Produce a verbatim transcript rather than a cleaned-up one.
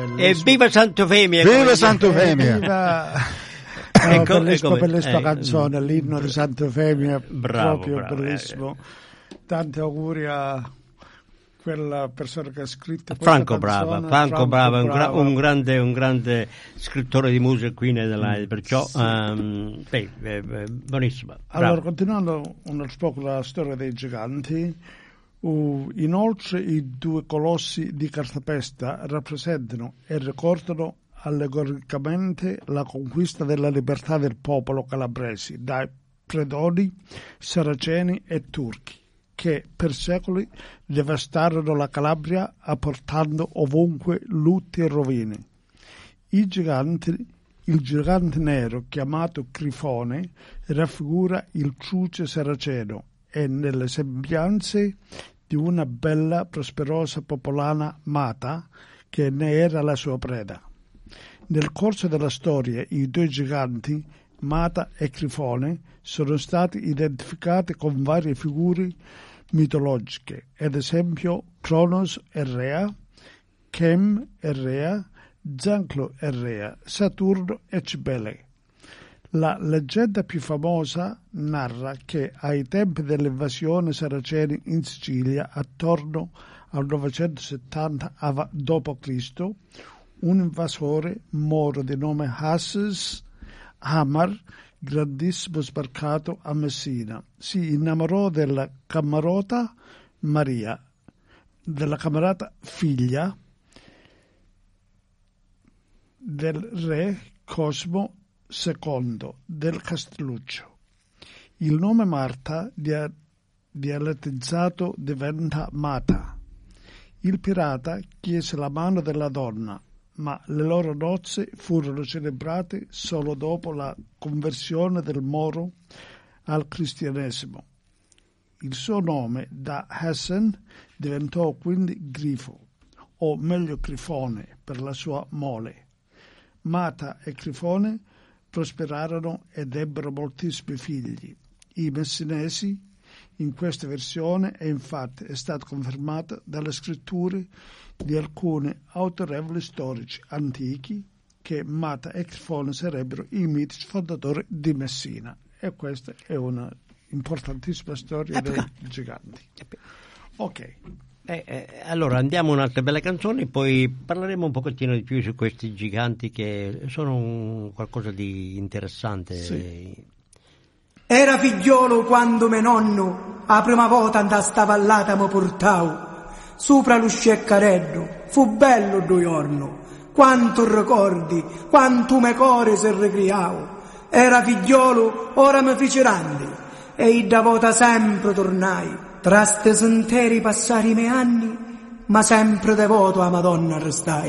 E viva Sant'Eufemia! Viva Sant'Eufemia! Viva... No, Ecco, bellissima, ecco, bellissima eh, canzone, l'inno di Sant'Eufemia, bravo, proprio bravo, bellissimo. Eh. Tanti auguri a quella persona che ha scritto questa Franco canzone, Brava, Franco Brava, un, gra- Brava. un grande un grande scrittore di musica qui in Adelaide, perciò sì. um, beh, eh, buonissima. Bravo. Allora, continuando un po' la storia dei giganti, uh, inoltre i due colossi di cartapesta rappresentano e ricordano allegoricamente la conquista della libertà del popolo calabresi dai predoni, saraceni e turchi, che per secoli devastarono la Calabria apportando ovunque lutti e rovine. I giganti, il gigante nero chiamato Grifone raffigura il truce saraceno e nelle sembianze di una bella prosperosa popolana Mata che ne era la sua preda. Nel corso della storia i due giganti, Mata e Grifone, sono stati identificati con varie figure mitologiche, ad esempio Cronos e Rea, Chem e Rea, Zanclo e Rea, Saturno e Cibele. La leggenda più famosa narra che ai tempi dell'invasione saraceni in Sicilia, attorno al novecentosettanta dopo Cristo, un invasore moro di nome Hasses Hamar, grandissimo sbarcato a Messina, si innamorò della camarota Maria, della camarata figlia del re Cosmo secondo del Castelluccio. Il nome Marta dia- dialettizzato diventa Mata. Il pirata chiese la mano della donna, ma le loro nozze furono celebrate solo dopo la conversione del Moro al cristianesimo. Il suo nome da Hessen diventò quindi Grifo, o meglio Grifone, per la sua mole. Mata e Grifone prosperarono ed ebbero moltissimi figli. I messinesi, in questa versione, e infatti è stato confermato dalle scritture di alcuni autorevoli storici antichi che Mata e Grifone sarebbero i mitici fondatori di Messina. E questa è una importantissima storia eh, dei giganti. Ok. Eh, eh, allora andiamo a un'altra bella canzone, poi parleremo un pochettino di più su questi giganti che sono un, qualcosa di interessante. Sì. Era figliolo quando me nonno a prima volta andà sta vallata mo portau sopra lo sceccareddo, fu bello do giorno, quanto ricordi, quanto me core se recriau. Era figliolo, ora mi fece grande e da volta sempre tornai. Tra ste senteri passari me anni, ma sempre devoto a Madonna restai.